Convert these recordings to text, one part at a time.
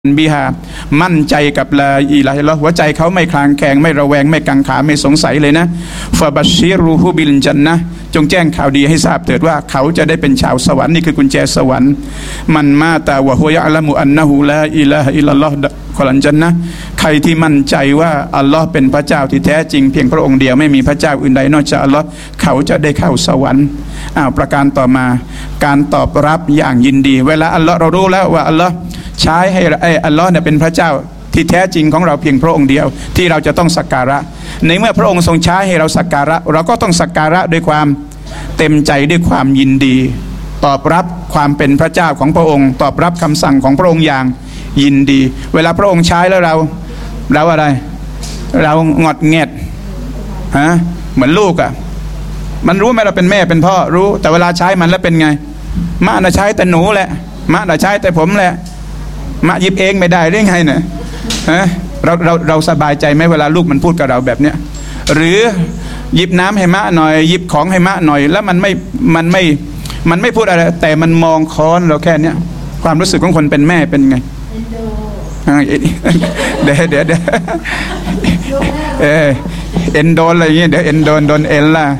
บิฮามั่นใจกับลาอิลาฮะอิลลัลลอฮ์หัวใจเขาไม่คลางแคลงไม่ระแวงไม่กังขาไม่สงสัยเลยนะฟะบัชชิรุฮุบิลญันนะห์จงแจ้งข่าวดีให้ทราบเถิดว่าเขาจะได้เป็นชาวสวรรค์นี่คือกุญแจสวรรค์มันมาตาวะฮุยะละมุอันนะฮูลาอิลาฮะอิลลัลลอฮ์คอลันญันนะห์ใครที่มั่นใจว่าอัลลอฮ์เป็นพระเจ้าที่แท้จริงเพียงพระองค์เดียวไม่มีพระเจ้าอื่นใดนอกจากอัลลอฮ์เขาจะได้เข้าสวรรค์ประการต่อมาการตอบรับอย่างยินดีเวลาอัลลอฮ์เรารู้แล้วว่าอัลลอฮ์ใช้ให้อัลลอฮ์เนี่ยเป็นพระเจ้าที่แท้จริงของเราเพียงพระองค์เดียวที่เราจะต้องสักการะในเมื่อพระองค์ทรงใช้ให้เราสักการะเราก็ต้องสักการะด้วยความเต็มใจด้วยความยินดีตอบรับความเป็นพระเจ้าของพระองค์ตอบรับคำสั่งของพระองค์อย่างยินดีเวลาพระองค์ใช้แล้วเราอะไรเรางอดแงดเหมือนลูกอ่ะมันรู้ไหมเราเป็นแม่เป็นพ่อรู้แต่เวลาใช้มันแล้วเป็นไงมะน่ะใช้แต่หนูแหละมะน่ะใช้แต่ผมแหละมะหยิบเองไม่ได้ได้ไงเนี่ยเราสบายใจไหมเวลาลูกมันพูดกับเราแบบเนี้ยหรือหยิบน้ำให้มะหน่อยหยิบของให้มะหน่อยแล้วมันไม่พูดอะไรแต่มันมองค้อนเราแค่เนี้ยความรู้สึกของคนเป็นแม่เป็นไงเดี๋ยวเอ็นโดนอะไรอย่างเงี้ยเดี๋ยวเอ็นโดนเอ็นล่ะ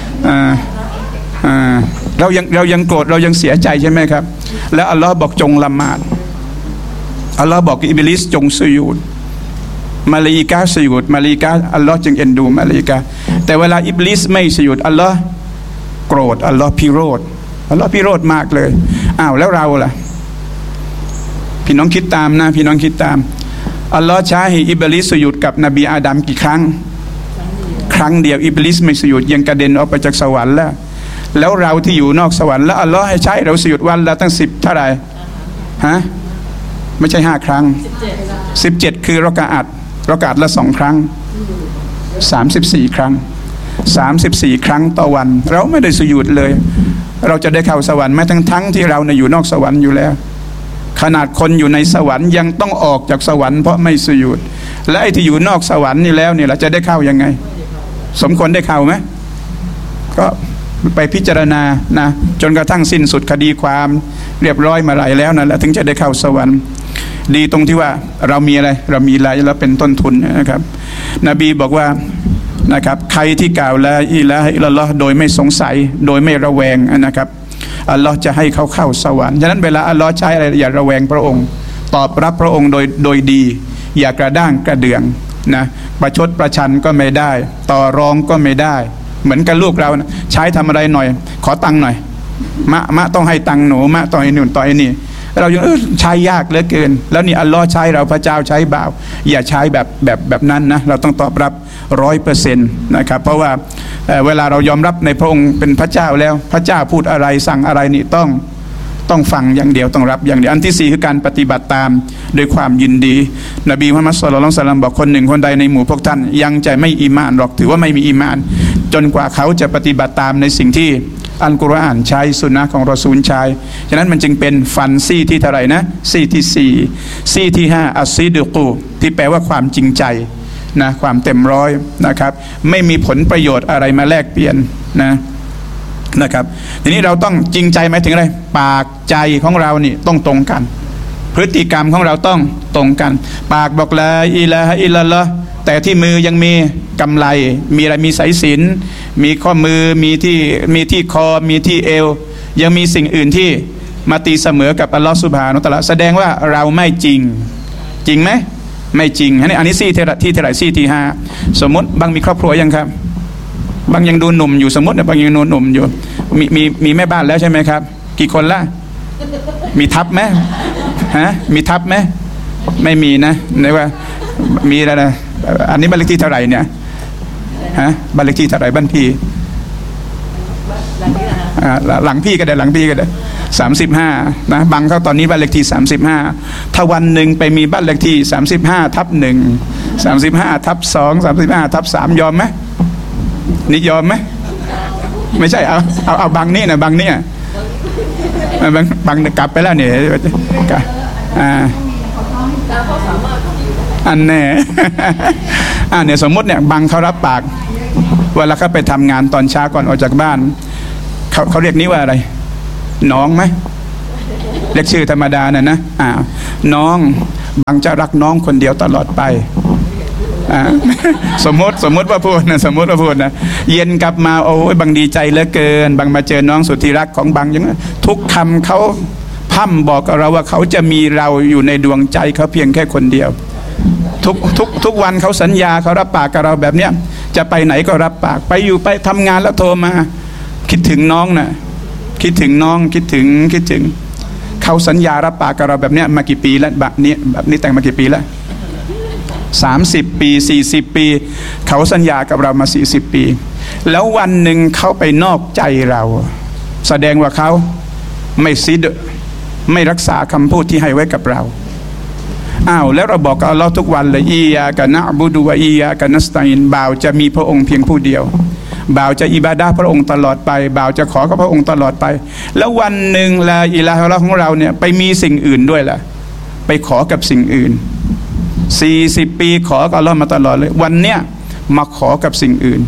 เรายังโกรธเรายังเสียใจใช่ไหมครับแล้วอัลลอฮ์บอกจงละหมาดอัลลอฮ์บอกอิบลิสจงสุญูดมาลาอิกะฮ์สุญูดมาลาอิกะฮ์อัลลอฮ์จึงเอ็นดูมาลาอิกะฮ์แต่เวลาอิบลิสไม่สุญูดอัลลอฮ์โกรธอัลลอฮ์พิโรธอัลลอฮ์พิโรธมากเลยแล้วเราล่ะพี่น้องคิดตามนะพี่น้องคิดตามอัลลอฮ์ใช้ให้อิบลิสสุญูดกับนบีอาดัมกี่ครั้งครั้งเดียวอิบลิสไม่สุญูดยังกระเด็นออกไปจากสวรรค์แล้วเราที่อยู่นอกสวรรค์แล้วอัลลอฮ์ให้ใช้เราสุญูดวันละตั้ง10เท่าไหร่ไม่ใช่5ครั้ง17คือรอกะอัดละ2ครั้ง34ครั้ง34ครั้งต่อวันเราไม่ได้สุญูดเลยเราจะได้เข้าสวรรค์แม้ทั้งที่เราเนี่ยอยู่นอกสวรรค์อยู่แล้วขนาดคนอยู่ในสวรรค์ยังต้องออกจากสวรรค์เพราะไม่สุญูดและไอ้ที่อยู่นอกสวรรค์นี่แล้วเนี่ยเราจะได้เข้ายังไงสมควรได้เข้าไหมก็ไปพิจารณานะจนกระทั่งสิ้นสุดคดีความเรียบร้อยมาหลายแล้วนั่นแหละถึงจะได้เข้าสวรรค์ดีตรงที่ว่าเรามีอะไรเรามีอะไรแล้วเป็นต้นทุนนะครับนบีบอกว่านะครับใครที่กล่าวลาอิลาฮะอิลลัลลอฮ์โดยไม่สงสัยโดยไม่ระแวงนะครับอัลลอฮ์จะให้เขาเข้าสวรรค์ฉะนั้นเวลาอัลลอฮ์ใช้อะไรอย่าระแวงพระองค์ตอบรับพระองค์โดยดีอย่ากระด้างกระเดื่องนะประชดประชันก็ไม่ได้ต่อรองก็ไม่ได้เหมือนกับลูกเรานะใช้ทำอะไรหน่อยขอตังค์หน่อยมะต้องให้ตังค์หนูมะต่อยนู่นต่อยนี่เรายังใช้ยากเหลือเกินแล้วนี่อัลลอฮ์ใช้เราพระเจ้าใช้บ่าวอย่าใช้แบบนั้นนะเราต้องตอบรับ 100% นะครับเพราะว่าเวลาเรายอมรับในพระองค์เป็นพระเจ้าแล้วพระเจ้าพูดอะไรสั่งอะไรนี่ต้องฟังอย่างเดียวต้องรับอย่างเดียวอันที่4คือการปฏิบัติตามโดยความยินดีนบีมุฮัมมัดศ็อลลัลลอฮุอะลัยฮิวะซัลลัมบอกคนหนึ่งคนใดในหมู่พวกท่านยังจะไม่อีหม่านหรอกถือว่าไม่มีอีหม่านจนกว่าเขาจะปฏิบัติตามในสิ่งที่อัลกุรอานใช้สุนนะของรอซูลใช้ฉะนั้นมันจึงเป็นฟันซี่ที่เท่าไหร่นะซี่ที่4ซี่ที่5อัสซิดกุที่แปลว่าความจริงใจนะความเต็มร้อยนะครับไม่มีผลประโยชน์อะไรมาแลกเปลี่ยนนะครับทีนี้เราต้องจริงใจหมายถึงอะไรปากใจของเรานี่ต้องตรงกันพฤติกรรมของเราต้องตรงกันปากบอกลาอิลาฮะอิลลัลลอฮ์แต่ที่มือยังมีกำไลมีอะไรมีสายสิญจน์มีข้อมือมีที่คอมีที่เอวยังมีสิ่งอื่นที่มาตีเสมอกับอัลลอฮฺซุบฮานะฮูวะตะอาลาแสดงว่าเราไม่จริงไหมไม่จริงอันนี้ซี่ที่เท่าไหร่ซี่ที่5สมมติบางมีครอบครัวยังครับบางยังดูหนุ่มอยู่สมมติบางยังดูหนุ่มอยู่มีแม่บ้านแล้วใช่ไหมครับกี่คนละมีทับไหมมีทับไหมไม่มีนะไหนว่ามีแล้วนะอันนี้บ้านเลขที่เท่าไหร่เนี่ยบ้านเลขที่เท่าไหร่บ้านพี่หลังพี่ก็ได้หลังพี่ก็ได้35นะบังเขาตอนนี้บ้านเลขที่35ถ้าวันหนึ่งไปมีบ้านเลขที่35/1 35/2 35/3ยอมไหมนี่ยอมไหมไม่ใช่เอาบังนี่นะบังนี่บังกลับไปแล้วเนี่ยอันแน่เนี่ยสมมติเนี่ยบังเขารับปากเวลาเขาไปทำงานตอนเช้าก่อนออกจากบ้านเขาเรียกนี้ว่าอะไรน้องไหม เรียกชื่อธรรมดาน่ะนะน้องบางจะรักน้องคนเดียวตลอดไปสมมติว่าพูดนะสมมติว่าพูดนะเย็นกลับมาโอ้ยบางดีใจเหลือเกินบางมาเจอน้องสุดที่รักของบางอย่างนั้นทุกคำเขาพร่ำบอกกับเราว่าเขาจะมีเราอยู่ในดวงใจเขาเพียงแค่คนเดียวทุกวันเขาสัญญาเขารับปากกับเราแบบเนี้ยจะไปไหนก็รับปากไปอยู่ไปทำงานแล้วโทรมาคิดถึงน้องนะคิดถึงน้องคิดถึงเขาสัญญารับปากกับเราแบบเนี้ยมากี่ปีแล้วแบบนี้แต่งมากี่ปีแล้ว30 ปี40 ปีเขาสัญญากับเรามา40 ปีแล้ววันหนึ่งเขาไปนอกใจเราแสดงว่าเขาไม่ซิดไม่รักษาคำพูดที่ให้ไว้กับเราแล้วเราบอกกับอัลเลาะห์ทุกวันเลยอียากะนะอ์บุดุวะอียากะนัสตัยนบ่าวจะมีพระองค์เพียงผู้เดียวบ่าวจะอิบาดะห์พระองค์ตลอดไปบ่าวจะขอกับพระองค์ตลอดไปแล้ววันหนึ่งลาอิลาฮะอิลลัลลอฮ์ของเราเนี่ยไปมีสิ่งอื่นด้วยล่ะไปขอกับสิ่งอื่น40 ปีขอกับอัลเลาะห์มาตลอดเลยวันเนี้ยมาขอกับสิ่งอื่น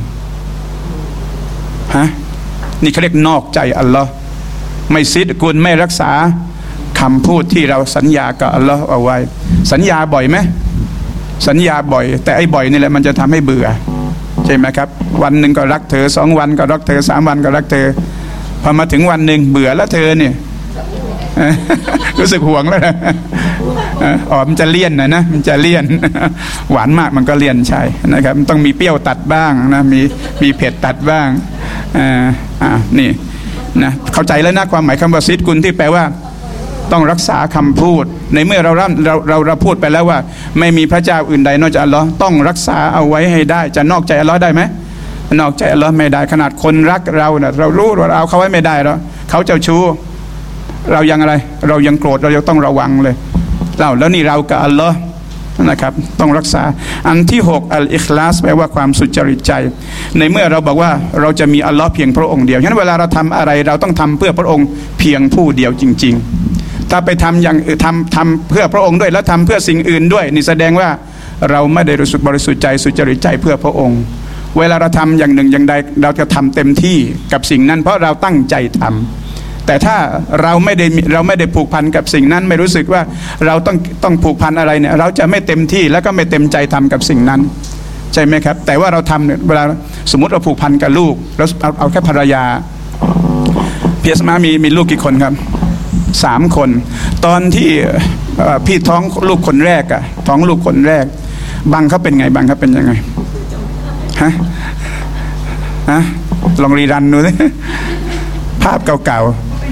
นี่เขาเรียกนอกใจอัลเลาะห์ไม่ซิดกุลไม่รักษาคำพูดที่เราสัญญากับอัลเลาะห์เอาไว้สัญญาบ่อยไหมสัญญาบ่อยแต่ไอ้บ่อยนี่แหละมันจะทำให้เบื่อใช่ไหมครับวันหนึ่งก็รักเธอ2 วันก็รักเธอ3 วันก็รักเธอพอมาถึงวันหนึ่งเบื่อแล้วเธอเนี่ยรู้สึกห่วงแล้วนะมันจะเลี่ยนนะมันจะเลี่ยนหวานมากมันก็เลี่ยนใช่นะครับมันต้องมีเปรี้ยวตัดบ้างนะมีเผ็ดตัดบ้างนี่นะเข้าใจแล้วนะความหมายคำว่าซิดกุลที่แปลว่าต้องรักษาคำพูดในเมื่อเราพูดไปแล้วว่าไม่มีพระเจ้าอื่นใดนอกจากอัลเลาะห์ต้องรักษาเอาไว้ให้ได้จะนอกใจอัลเลาะห์ได้ไหมนอกใจอัลเลาะห์ไม่ได้ขนาดคนรักเราเนี่ยเรารู้ว่าเราเขาไว้ไม่ได้แล้วเขาเจ้าชู้เรายังอะไรเรายังโกรธเรายังต้องระวังเลยแล้วนี่เรากับอัลเลาะห์นะครับต้องรักษาอันที่6อัลอิคลาสแปลว่าความสุจริตใจในเมื่อเราบอกว่าเราจะมีอัลเลาะห์เพียงพระองค์เดียวฉะนั้นเวลาเราทำอะไรเราต้องทำเพื่อพระองค์เพียงผู้เดียวจริงๆถ้าไปทำอย่างทำเพื่อพระองค์ด้วยแล้วทำเพื่อสิ่งอื่นด้วยนี่แสดงว่าเราไม่ได้รู้สึกบริสุทธิ์ใจสุจริตใจเพื่อพระองค์เวลาเราทำอย่างหนึ่งอย่างใดเราจะทำเต็มที่กับสิ่งนั้นเพราะเราตั้งใจทำแต่ถ้าเราไม่ได้ผูกพันกับสิ่งนั้นไม่รู้สึกว่าเราต้องผูกพันอะไรเนี่ยเราจะไม่เต็มที่แล้วก็ไม่เต็มใจทำกับสิ่งนั้นใช่ไหมครับแต่ว่าเราทำเนี่ยเวลาสมมติเราผูกพันกับลูกแล้วเอาแค่ภรรยาเพียสมามีลูกกี่คนครับ3 คนตอนที่พี่ท้องลูกคนแรกท้องลูกคนแรกบังเขาเป็นไงบังเขาเป็นยังไงลองรีรันดูสิภาพเก่า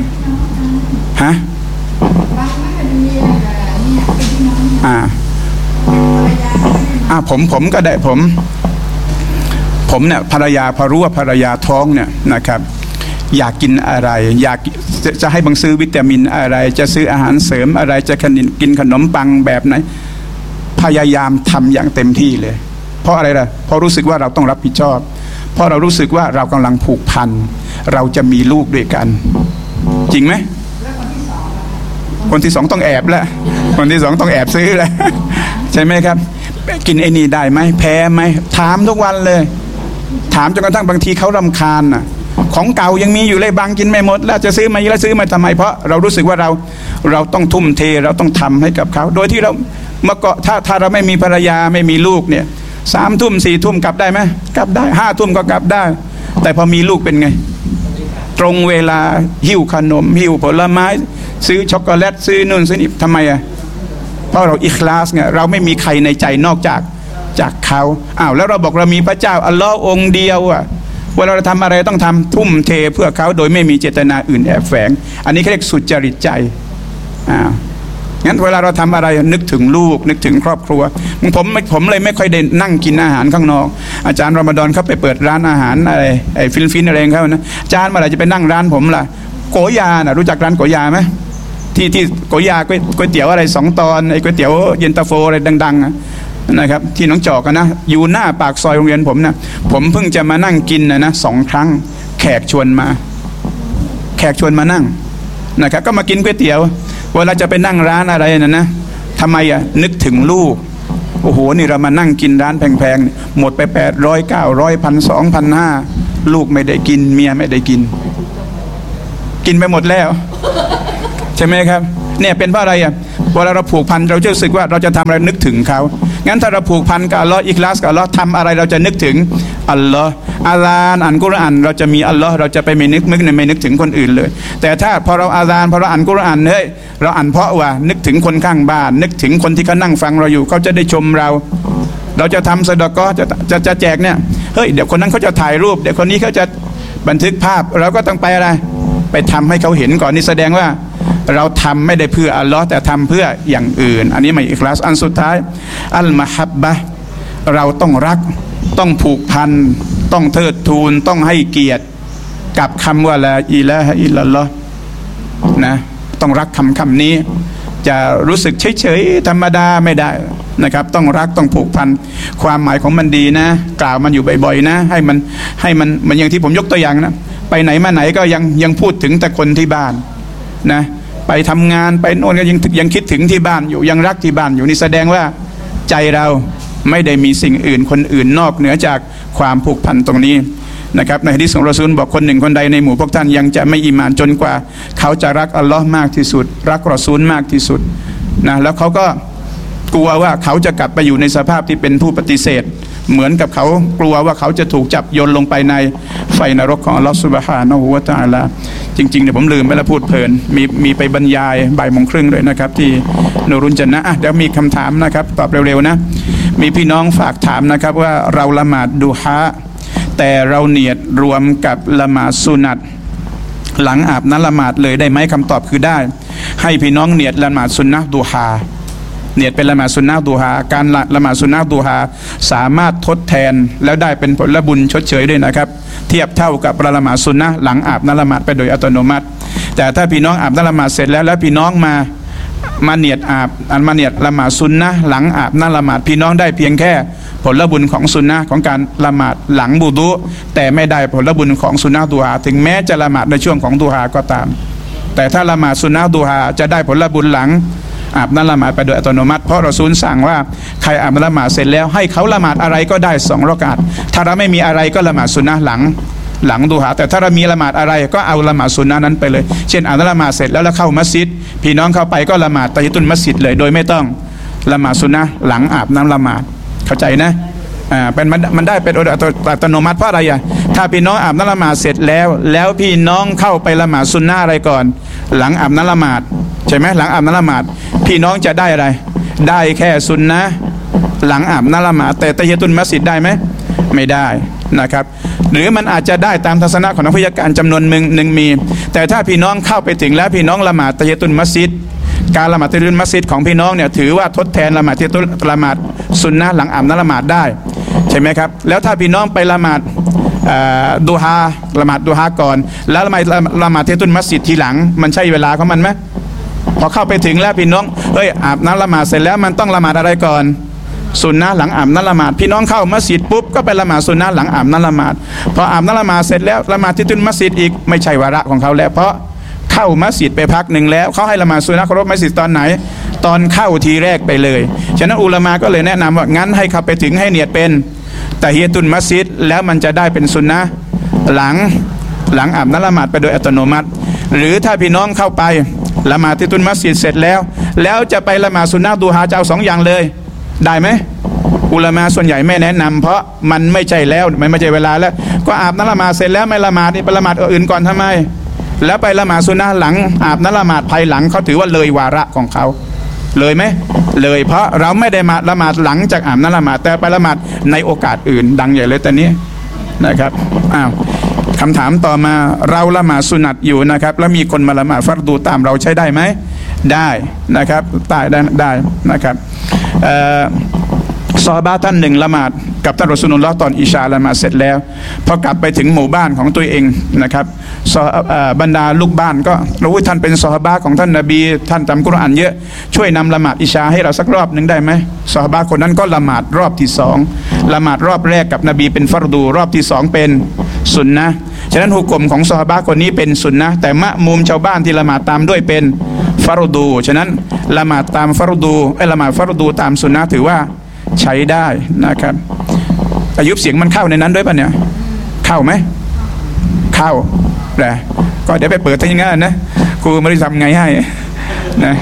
ผมก็ได้ผมเนี่ยภรรยาพอรู้ว่าภรรยาท้องเนี่ยนะครับอยากกินอะไรอยากจะให้บังซื้อวิตามินอะไรจะซื้ออาหารเสริมอะไรจะกินขนมปังแบบไหนพยายามทำอย่างเต็มที่เลยเพราะอะไรล่ะเพราะรู้สึกว่าเราต้องรับผิดชอบเพราะเรารู้สึกว่าเรากำลังผูกพันเราจะมีลูกด้วยกันจริงไหมคนที่ 2ต้องแอบแล้วคนที่ 2ต้องแอบซื้อแล้วใช่ไหมครับกินไอ้นี่ได้ไหมแพ้ไหมถามทุกวันเลยถามจนกระทั่งบางทีเขารำคาญของเก่ายังมีอยู่เลยบางกินไม่หมดแล้วจะซื้อมาแล้วซื้อมาทำไมเพราะเรารู้สึกว่าเราต้องทุ่มเทเราต้องทำให้กับเขาโดยที่เราเมื่อก่อนถ้าเราไม่มีภรรยาไม่มีลูกเนี่ย3 ทุ่ม4 ทุ่มกลับได้ไหมกลับได้5 ทุ่มก็กลับได้แต่พอมีลูกเป็นไงตรงเวลาหิ้วขนมหิ้วผลไม้ซื้อช็อกโกแลตซื้อนู่นซื้อนี่ทำไมเพราะเราอิคลาสไงเราไม่มีใครในใจนอกจากเขาแล้วเราบอกเรามีพระเจ้าอัลเลาะห์องค์เดียวเวลาเราทำอะไรต้องทำทุ่มเทเพื่อเขาโดยไม่มีเจตนาอื่นแอบแฝงอันนี้เขาเรียกสุจริตใจงั้นเวลาเราทำอะไรนึกถึงลูกนึกถึงครอบครัวผมเลยไม่ค่อยได้นั่งกินอาหารข้างนอกอาจารย์รอมฎอนเขาไปเปิดร้านอาหารอะไรไอ้ฟินอะไรเขานะอาจารย์เมื่อไหร่จะไปนั่งร้านผมล่ะโกยารู้จักร้านโกยาไหมที่โกยาก๋วยเตี๋ยวอะไร2 ตอนไอ้ก๋วยเตี๋ยวเย็นตาโฟอะไรดังๆนะครับที่น้องจอกนะอยู่หน้าปากซอยโรงเรียนผมนะผมเพิ่งจะมานั่งกินนะ2 ครั้งแขกชวนมานั่งนะครับก็มากินก๋วยเตี๋ยวเวลาจะไปนั่งร้านอะไรนะทำไมนึกถึงลูกโอ้โหนี่เรามานั่งกินร้านแพงๆหมดไป800 900 1,200 1,500ลูกไม่ได้กินเมียไม่ได้กินไปหมดแล้วใช่ไหมครับเนี่ยเป็นเพราะอะไรอ่ะเวลาเราผูกพันเราจะรู้สึกว่าเราจะทำอะไรนึกถึงเขางั้นถ้าเราผูกพันกับอัลลอฮ์อิคลาสกับอัลลอฮ์ทำอะไรเราจะนึกถึงอัลลอฮ์อาซานอ่านกุรอานเราจะมีอัลลอฮ์เราจะไปไม่นึกถึงคนอื่นเลยแต่ถ้าพอเราอาซานพอเราอ่านกุรอานเฮ้ยเราอ่านเพราะว่านึกถึงคนข้างบ้านนึกถึงคนที่เขานั่งฟังเราอยู่เขาจะได้ชมเราจะทำซะดะกอฮ์จะแจกเนี่ยเฮ้ยเดี๋ยวคนนั้นเขาจะถ่ายรูปเดี๋ยวคนนี้เขาจะบันทึกภาพเราก็ต้องไปอะไรไปทำให้เขาเห็นก่อนนี่แสดงว่าเราทำไม่ได้เพื่ออัลลอฮ์แต่ทำเพื่ออย่างอื่นอันนี้ไม่อิคลาสอันสุดท้ายอัลมะฮับบะห์เราต้องรักต้องผูกพันต้องเทิดทูนต้องให้เกียรติกับคำว่าลาอิลาฮะอิลลัลลอฮ์นะต้องรักคำนี้จะรู้สึกเฉยๆธรรมดาไม่ได้นะครับต้องรักต้องผูกพันความหมายของมันดีนะกล่าวมันอยู่บ่อยๆนะให้มันอย่างที่ผมยกตัวอย่างนะไปไหนมาไหนก็ยังพูดถึงแต่คนที่บ้านนะไปทำงานไปโน่นก็ยังคิดถึงที่บ้านอยู่ยังรักที่บ้านอยู่นี่แสดงว่าใจเราไม่ได้มีสิ่งอื่นคนอื่นนอกเหนือจากความผูกพันตรงนี้นะครับในหะดีษของรอซูลบอกคนหนึ่งคนใดในหมู่พวกท่านยังจะไม่อีหม่านจนกว่าเขาจะรักอัลลอฮ์มากที่สุดรักรอซูลมากที่สุดนะแล้วเขาก็กลัวว่าเขาจะกลับไปอยู่ในสภาพที่เป็นผู้ปฏิเสธเหมือนกับเขากลัวว่าเขาจะถูกจับโยนลงไปในไฟนรกของอัลลอฮฺซุบฮานะฮูวะตะอาลาจริงๆเดี๋ยวผมลืมไปแล้วพูดเพลินมีไปบรรยายบ่ายโมงครึ่งเลยนะครับที่นูรุนจันนะเดี๋ยวมีคำถามนะครับตอบเร็วๆนะมีพี่น้องฝากถามนะครับว่าเราละหมาดดูฮาแต่เราเนียดรวมกับละหมาดสุนัตหลังอาบน้ำละหมาดเลยได้ไหมคำตอบคือได้ให้พี่น้องเนียดละหมาดสุนนะดูฮาเนียดเป็นละหมาดสุนนะดูฮาการละหมาดสุนนะดูฮาสามารถทดแทนแล้วได้เป็นผลบุญชดเชยด้วยนะครับเทียบเท่ากับละหมาดสุนนะหลังอาบน้ำละหมาดไปโดยอัตโนมัติแต่ถ้าพี่น้องอาบน้ำละหมาดเสร็จแล้วพี่น้องมาเนียดมาเนียดละหมาดสุนนะหลังอาบน้ำละหมาดพี่น้องได้เพียงแค่ผลบุญของสุนนะของการละหมาดหลังบุดุแต่ไม่ได้ผลบุญของสุนนะดูฮาถึงแม้จะละหมาดในช่วงของดูฮาก็ตามแต่ถ้าละหมาดสุนนะดูฮาจะได้ผลบุญหลังอาบน้ำละหมาดไปโดยอัตโนมัติเพราะรอซูลสั่งว่าใครอาบน้ำละหมาดเสร็จแล้วให้เขาละหมาดอะไรก็ได้2 รอกาตถ้าเราไม่มีอะไรก็ละหมาดสุนนะหลังดูฮาแต่ถ้าเรามีละหมาดอะไรก็เอาละหมาดสุนนะนั้นไปเลยเช่นอาบน้ำละหมาดเสร็จแล้วเข้ามัสยิดพี่น้องเข้าไปก็ละหมาดตะฮิยะตุลมัสยิดเลยโดยไม่ต้องละหมาดสุนนะหลังอาบน้ำละหมาดเข้าใจนะเป็นมันได้เป็นอัตโนมัติเพราะอะไรอ่ะถ้าพี่น้องอาบน้ำละหมาดเสร็จแล้วพี่น้องเข้าไปละหมาดสุนนะอะไรก่อนหลังอาบน้ำละหมาดใช่ไหมหลังอาบน้ำละหมาดพี่น้องจะได้อะไรได้แค่สุนนะหลังอาบน้ำละหมาดแต่ตะฮิยะตุลมัสยิดได้ไหมไม่ได้นะครับหรือมันอาจจะได้ตามทัศนะของนักวิชาการจำนวนหนึ่งมีแต่ถ้าพี่น้องเข้าไปถึงแล้วพี่น้องละหมาดตะฮิยะตุลมัสยิดการละหมาดตะฮิยะตุลมัสยิดของพี่น้องเนี่ยถือว่าทดแทนละหมาดสุนนะหลังอาบน้ำละหมาดได้ใช่ไหมครับแล้วถ้าพี่น้องไปละหมาดดูฮาละหมาดดูฮาก่อนแล้วละหมาดตะฮิยะตุลมัสยิดทีหลังมันใช่เวลาของมันไหมพอเข้าไปถึงแล้วพี่น้องอาบน้ำละหมาดเสร็จแล้วมันต้องละหมาดอะไรก่อนสุนนะหลังอาบน้ำละหมาดพี่น้องเข้ามัสยิดปุ๊บก็ไปละหมาดสุนนะหลังอาบน้ำละหมาดพออาบน้ำละหมาดเสร็จแล้วละหมาดที่ตุนมัสยิดอีกไม่ใช่วาระของเขาแล้วเพราะเข้ามัสยิดไปพักหนึ่งแล้วเขาให้ละหมาดสุนนะเคารพมัสยิดตอนไหนตอนเข้าทีแรกไปเลยฉะนั้นอุลามะก็เลยแนะนำว่างั้นให้เข้าไปถึงให้เนียดเป็นตะฮิยะตุลมัสยิดแล้วมันจะได้เป็นสุนนะหลังอาบน้ำละหมาดไปโดยอัตโนมัติหรือถ้าพี่น้องเข้าไปละหมาดที่ตุนมัสยิดเสร็จแล้วจะไปละหมาดสุนนะดูฮาจะเอา2 อย่างเลยได้ไหมอุลามะส่วนใหญ่ไม่แนะนำเพราะมันไม่ใช่แล้วมันไม่ใช่เวลาแล้วก็อาบน้ำละหมาดเสร็จแล้วไม่ละหมาดนี่ไปละหมาดอื่นก่อนทำไมแล้วไปละหมาดสุนนะหลังอาบน้ำละหมาดภายหลังเขาถือว่าเลยวาระของเขาเลยไหมเลยเพราะเราไม่ได้มาละหมาดหลังจากอาบน้ำละหมาดแต่ไปละหมาดในโอกาสอื่นดังใหญ่เลยแต่นี้นะครับคำถามต่อมาเราละหมาดสุนัตอยู่นะครับแล้วมีคนมาละหมาดฟัรดูตามเราใช้ได้ไหมได้นะครับได้นะครับซอฮาบะห์ท่านหนึ่งละหมาดกับท่านรอซูลุลลอฮ์ตอนอิชาละหมาดเสร็จแล้วพอกลับไปถึงหมู่บ้านของตัวเองนะครับบรรดาลูกบ้านก็รู้ว่าท่านเป็นซอฮาบะห์ของท่านนบีท่านจำกุรอานเยอะช่วยนำละหมาดอิชาให้เราสักรอบหนึ่งได้ไหมซอฮาบะห์คนนั้นก็ละหมาดรอบที่2ละหมาดรอบแรกกับนบีเป็นฟัรดูรอบที่2เป็นสุนนะฉะนั้นหุกมของซอฮาบะห์คนนี้เป็นสุนนะแต่มะมุมชาวบ้านที่ละหมาดตามด้วยเป็นฟัรดูฉะนั้นละหมาดตามฟัรดูละหมาดฟัรดูตามสุนนะถือว่าใช้ได้นะครับอายุเสียงมันเข้าในนั้นด้วยป่ะเนี่ยเข้าไหมเข้าแหละก็เดี๋ยวไปเปิดทั้งนั้นนะครูไม่ได้ทำไงให้นะ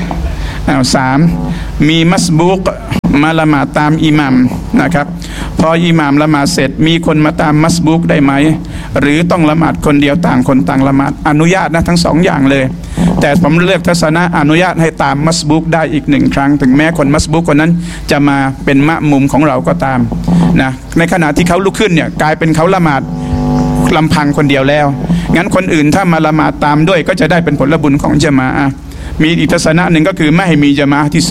3มีมัสบุกมาละหมาดตามอิหมัมนะครับพออิหมัมละหมาดเสร็จมีคนมาตามมัสบุกได้ไหมหรือต้องละหมาดคนเดียวต่างคนต่างละหมาดอนุญาตนะทั้ง2อย่างเลยแต่ผมเลือกทัศนะอนุญาตให้ตามมัสบุกได้อีก1ครั้งถึงแม้คนมัสบุกคนนั้นจะมาเป็นมะมุมของเราก็ตามนะในขณะที่เขาลุกขึ้นเนี่ยกลายเป็นเขาละหมาดลำพังคนเดียวแล้วงั้นคนอื่นถ้ามาละหมาดตามด้วยก็จะได้เป็นผลบุญของญะมาอะห์มีอีกทัศนะหนึ่งก็คือไม่ให้มีญะมาอะห์ที่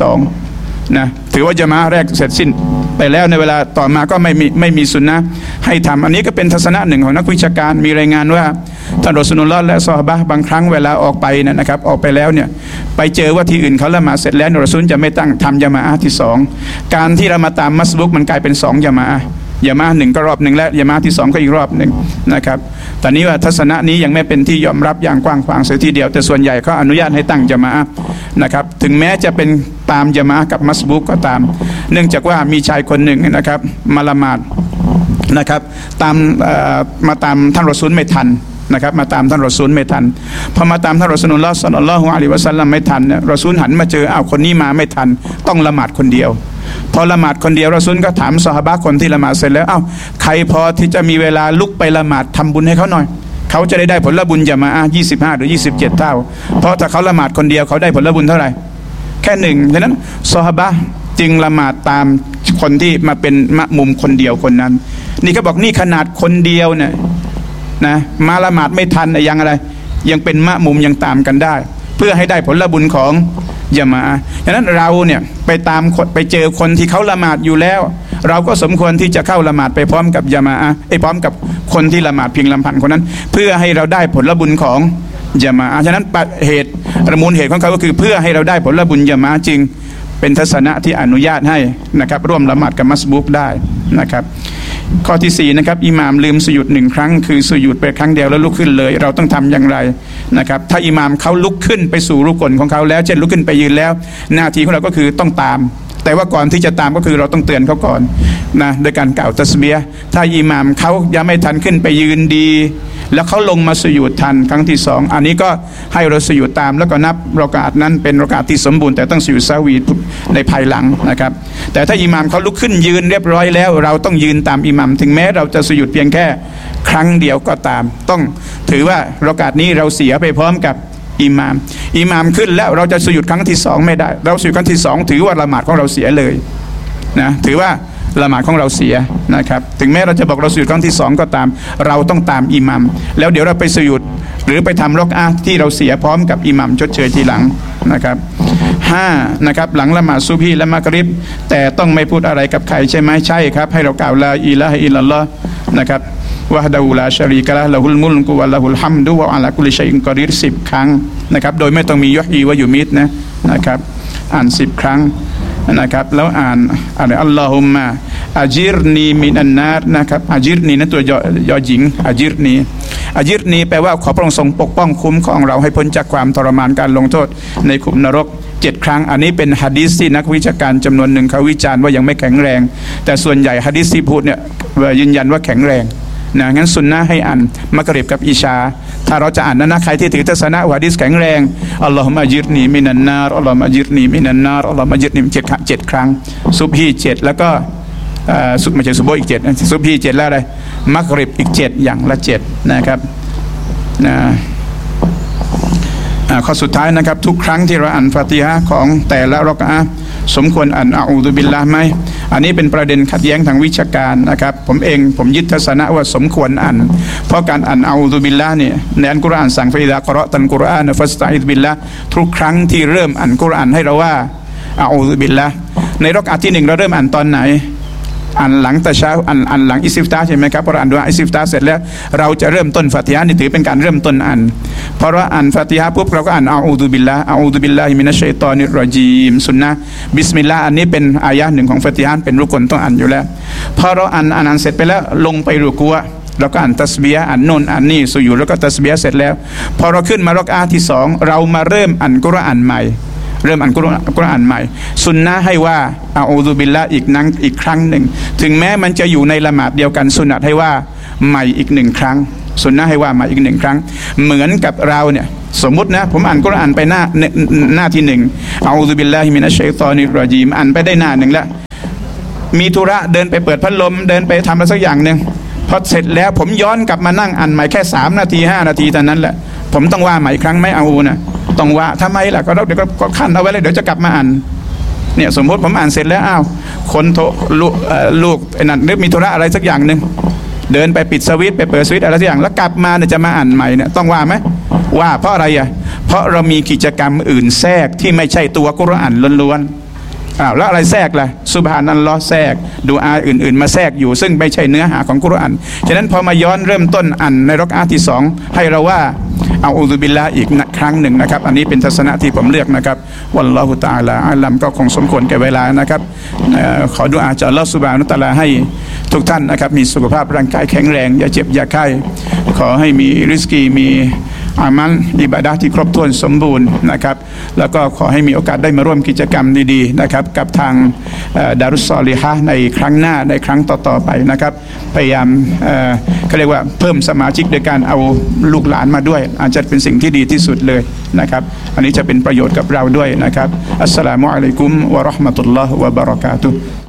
2นะถือว่าญะมาอะห์แรกเสร็จสิ้นไปแล้วในเวลาต่อมาก็ไม่มีสุนนะให้ทำอันนี้ก็เป็นทัศนะหนึ่งของนักวิชาการมีรายงานว่าท่านรอซูลุลลอฮ์และซอฮาบะห์บางครั้งเวลาออกไปนะครับออกไปแล้วเนี่ยไปเจอว่าที่อื่นเขาละหมาดเสร็จแล้วรอซูลจะไม่ตั้งทำญะมาอะห์ที่2การที่เรามาตามมัสบุกมันกลายเป็น2ญะมาอะห์ญะมาอะห์1ก็รอบ1และญะมาอะห์ที่2ก็อีกรอบ1นะครับตอนนี้ว่าทัศนะนี้ยังไม่เป็นที่ยอมรับอย่างกว้างขวางเสียทีเดียวแต่ส่วนใหญ่เขาอนุญาตให้ตั้งญะมาอะห์นะครับถึงแม้จะเป็นตามญะมาอะห์กับมัสบุกก็ตามเนื่องจากว่ามีชายคนหนึ่งนะครับมาละหมาดนะครับมาตามท่านรอซูลไม่ทันนะครับมาตามท่านรอซูลไม่ทันพอมาตามท่านรอซูลุลลอฮ์ ศ็อลลัลลอฮุอะลัยฮิวะซัลลัมไม่ทันเนี่ยรอซูลหันมาเจอคนนี้มาไม่ทันต้องละหมาดคนเดียวพอละหมาดคนเดียวรอซูลก็ถามซอฮาบะห์คนที่ละหมาดเสร็จแล้วใครพอที่จะมีเวลาลุกไปละหมาดทำบุญให้เขาหน่อยเขาจะได้ผลบุญญะมาอะห์25หรือ27เท่าเพราะถ้าเขาละหมาดคนเดียวเขาได้ผลบุญเท่าไหร่แค่1ฉะนั้นซอฮาบะห์จึงละหมาดตามคนที่มาเป็นมะมุมคนเดียวคนนั้นนี่เขาบอกนี่ขนาดคนเดียวเนี่ยนะมาละหมาดไม่ทันยังอะไรยังเป็นมะมุมยังตามกันได้เพื่อให้ได้ผลบุญของญะมาอะห์ฉะนั้นเราเนี่ยไปเจอคนที่เขาละหมาดอยู่แล้วเราก็สมควรที่จะเข้าละหมาดไปพร้อมกับญะมาอะห์พร้อมกับคนที่ละหมาดเพียงลำพังคนนั้นเพื่อให้เราได้ผลบุญของญะมาอะห์ฉะนั้นมูลเหตุของเขาก็คือเพื่อให้เราได้ผลบุญญะมาอะห์จริงเป็นทัศนะที่อนุญาตให้นะครับร่วมละหมาดกับมัสบุกได้นะครับข้อที่4นะครับอิหม่ามลืมสุญูด1ครั้งคือสุญูดไปครั้งเดียวแล้วลุกขึ้นเลยเราต้องทำอย่างไรนะครับถ้าอิหม่ามเขาลุกขึ้นไปสู่รุกนของเขาแล้วเช่นลุกขึ้นไปยืนแล้วหน้าที่ของเราก็คือต้องตามแต่ว่าก่อนที่จะตามก็คือเราต้องเตือนเขาก่อนนะโดยการกล่าวตัสบีฮ์ถ้าอิหม่ามเขายังไม่ทันขึ้นไปยืนดีแล้วเขาลงมาสุญูดทันครั้งที่2อันนี้ก็ให้เราสุญูดตามแล้วก็นับรอกาตนั้นเป็นรอกาตที่สมบูรณ์แต่ต้องสุญูดซะวีในภายหลังนะครับแต่ถ้าอิหม่ามเขาลุกขึ้นยืนเรียบร้อยแล้วเราต้องยืนตามอิหม่ามถึงแม้เราจะสุญูดเพียงแค่ครั้งเดียวก็ตามต้องถือว่ารอกาตนี้เราเสียไปพร้อมกับอิหม่ามขึ้นแล้วเราจะสุญูดครั้งที่2ไม่ได้เราสุญูดครั้งที่2ถือว่าละหมาดของเราเสียเลยนะถือว่าละหมาดของเราเสียนะครับถึงแม้เราจะบอกเราสุญูดครั้งที่2ก็ตามเราต้องตามอิหมัมแล้วเดี๋ยวเราไปสุญูดหรือไปทำรอกอะห์ที่เราเสียพร้อมกับอิหมัมชดเชยทีหลังนะครับ5นะครับหลังละหมาดซุบฮีและมักริบแต่ต้องไม่พูดอะไรกับใครใช่ไหมใช่ครับให้เรากล่าวลาอิลาฮะอิลลัลลอฮ์นะครับวะฮ์ดะฮูลาชะรีกะละฮุลมุลกุวะละฮุลฮัมดุวะอะลากุลิชัยอินกอดีร10ครั้งนะครับโดยไม่ต้องมียะฮีวะยูมิดนะครับอ่าน10ครั้งนะครับแล้วอ่านอัลลอฮุมมะอาจิรนีมินันนาร์นะครับอาจิรนีนั้นตัวยอหญิงอาจิรนีแปลว่าขอพระองค์ทรงปกป้องคุ้มครองเราให้พ้นจากความทรมานการลงโทษในขุมนรก7ครั้งอันนี้เป็นหะดีษที่นักวิชาการจำนวนหนึ่งเขาวิจารณ์ว่ายังไม่แข็งแรงแต่ส่วนใหญ่หะดีษที่พูดเนี่ยยืนยันว่าแข็งแรงนะงั้นสุนนะให้อ่านมักริบกับอิชาถ้าเราจะอ่านนั้นนะใครที่ถือทัศนะหะดีษแข็งแรงอัลลอฮุมะจิรนีมินันนาร์อัลลอฮุมะจิรนีมินันนาร์อัลลอฮุมะจิรนี7ครั้งซุบฮี7แล้วก็ไม่ใช่ซุบโบอีก7ซุบฮี7แล้วอะไรมักริบอีก7อย่างละ7นะครับข้อสุดท้ายนะครับทุกครั้งที่เราอ่านฟาติฮะห์ของแต่ละรอกอะห์สมควรอ่านอะอูซุบิลลาห์ไหมอันนี้เป็นประเด็นขัดแย้งทางวิชาการนะครับผมยึดทัศนะว่าสมควรอ่านเพราะการอ่านอะอูซุบิลลาห์เนี่ยในอัลกุรอานสั่งฟะอิซากะเราะตัลกุรอานฟัสตะอิซบิลลาห์ทุกครั้งที่เริ่มอ่านกุรอานให้เราว่าอะอูซุบิลลาห์ในรอกอะห์ที่1เราเริ่มอ่านตอนไหนอ่านหลังตะเช้าอ่านหลังอิสติฟตาห์ใช่ไหมครับพออ่านดุอาอิสติฟตาห์เสร็จแล้วเราจะเริ่มต้นฟาติฮะห์นี่ถือเป็นการเริ่มต้นอ่านพอเราอ่านฟาติฮะห์ปุ๊บเราก็อ่านอะอูซุบิลลาฮิมินัชชัยฏอนิรเราะญีมสุนนะห์บิสมิลลาห์อันนี้เป็นอายะห์หนึ่งของฟาติฮะห์เป็นรุกนต้องอ่านอยู่แล้วพอเราอ่านเสร็จไปแล้วลงไปรุกูอะเราก็อ่านตัสบีฮ์อ่านโน่นอ่านนี่สุญูดแล้วก็ตัสบีฮ์เสร็จแล้วพอเราขึ้นมารอกอะห์ที่2เรามาเริ่มอ่านกุรอานใหม่เริ่มอ่านกุรอานใหม่สุนนะให้ว่าอะอูซุบิลลาห์อีกครั้งหนึ่งถึงแม้มันจะอยู่ในละหมาดเดียวกันสุนนะให้ว่าใหม่อีก1ครั้งสุนนะให้ว่าใหม่อีก1ครั้งเหมือนกับเราเนี่ยสมมุตินะผมอ่านกุรอานไปหน้าที่หนึ่งเอาซุบิลลาฮิมินัชชัยฏอนิรรอญีมอ่านไปได้หน้าหนึ่งแล้วมีธุระเดินไปเปิดพัดลมเดินไปทำอะไรสักอย่างหนึ่งพอเสร็จแล้วผมย้อนกลับมานั่งอ่านใหม่แค่3 นาที 5 นาทีเท่านั้นแหละผมต้องว่าใหม่อีกครั้งไม่เอานะต้องว่าทำไมล่ะก็เดี๋ยวก็ขั้นเอาไว้เลยเดี๋ยวจะกลับมาอ่านเนี่ยสมมติผมอ่านเสร็จแล้วอ้าวคนลูกไอ้นั่นนึกมีธุระอะไรสักอย่างหนึ่งเดินไปปิดสวิตช์ไปเปิดสวิตช์อะไรสักอย่างแล้วกลับมาเนี่ยจะมาอ่านใหม่เนี่ยต้องว่าไหมว่าเพราะอะไรอ่ะเพราะเรามีกิจกรรมอื่นแทรกที่ไม่ใช่ตัวกุรอานล้วนๆแล้วอะไรแทรกล่ะซุบฮานัลลอฮ์แทรกดูอาอื่นๆมาแทรกอยู่ซึ่งไม่ใช่เนื้อหาของกุรอานฉะนั้นพอมาย้อนเริ่มต้นอ่านในรอกอะห์ที่2ให้เราว่าเอาอูซุบิลลาอีกครั้งหนึ่งนะครับอันนี้เป็นทัศนะที่ผมเลือกนะครับวัลลอฮุตะอาลาอาลัมก็คงสมควรแก่เวลานะครับขอดุอาจากอัลเลาะห์ซุบฮานะฮูวะตะอาลาให้ทุกท่านนะครับมีสุขภาพร่างกายแข็งแรงอย่าเจ็บอย่าไข้ขอให้มีริสกีมีอามัลอิบาดะห์ที่ครบถ้วนสมบูรณ์นะครับแล้วก็ขอให้มีโอกาสได้มาร่วมกิจกรรมดีๆนะครับกับทางดารุสซอลิฮะห์ในครั้งหน้าในครั้งต่อๆไปนะครับพยายามเขาเรียกว่าเพิ่มสมาชิกโดยการเอาลูกหลานมาด้วยอาจจะเป็นสิ่งที่ดีที่สุดเลยนะครับอันนี้จะเป็นประโยชน์กับเราด้วยนะครับอัสสลามุอะลัยกุมวะเราะห์มะตุลลอฮ์วะบะเราะกาตุฮ์